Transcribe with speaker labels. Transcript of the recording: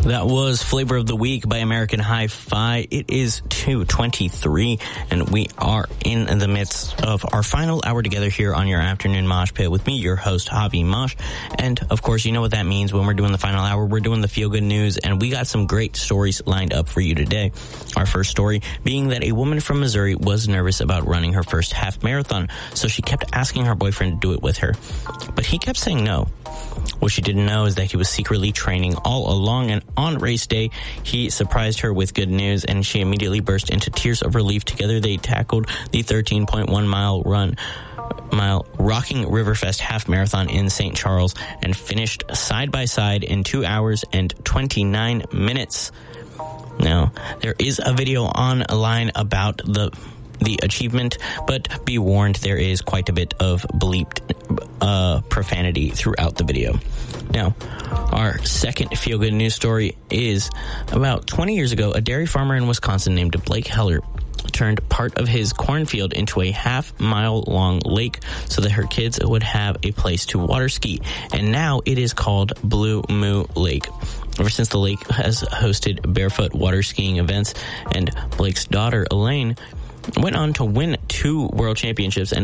Speaker 1: That was Flavor of the Week by American Hi-Fi. It is 2:23, and we are in the midst of our final hour together here on your afternoon mosh pit with me, your host, Javi Mosh. And, of course, you know what that means. When we're doing the final hour, we're doing the feel-good news, and we got some great stories lined up for you today. Our first story being that a woman from Missouri was nervous about running her first half marathon, so she kept asking her boyfriend to do it with her. But he kept saying no. What she didn't know is that he was secretly training all along, and on race day, he surprised her with good news, and she immediately burst into tears of relief. Together, they tackled the 13.1 mile Rocking Riverfest half marathon in St. Charles and finished side by side in 2 hours and 29 minutes. Now, there is a video online about the achievement, but be warned, there is quite a bit of bleeped profanity throughout the video. Now, our second feel-good news story is about 20 years ago, a dairy farmer in Wisconsin named Blake Heller turned part of his cornfield into a half-mile-long lake so that her kids would have a place to water ski. And now it is called Blue Moo Lake. Ever since the lake has hosted barefoot water skiing events, and Blake's daughter, Elaine, went on to win 2 world championships and